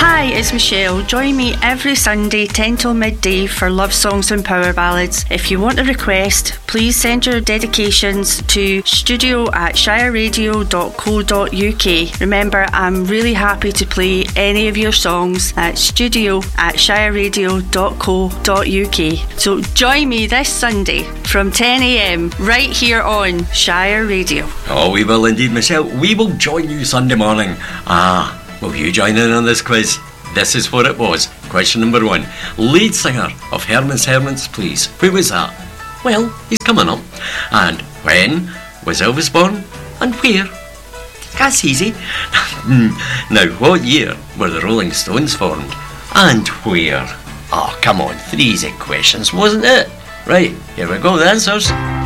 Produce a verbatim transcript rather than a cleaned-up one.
Hi, it's Michelle. Join me every Sunday, ten till midday, for love songs and power ballads. If you want a request, please send your dedications to studio at shire radio dot co dot uk. Remember, I'm really happy to play any of your songs at studio at shire radio dot co dot uk. So join me this Sunday from ten a m right here on Shire Radio. Oh, we will indeed, Michelle. We will join you Sunday morning. Ah, will you join in on this quiz? This is what it was. Question number one. Lead singer of Herman's Hermits, please. Who was that? Well, he's coming up. And when was Elvis born? And where? That's easy. Now, what year were the Rolling Stones formed? And where? Oh, come on. Three easy questions, wasn't it? Right, here we go. The answers.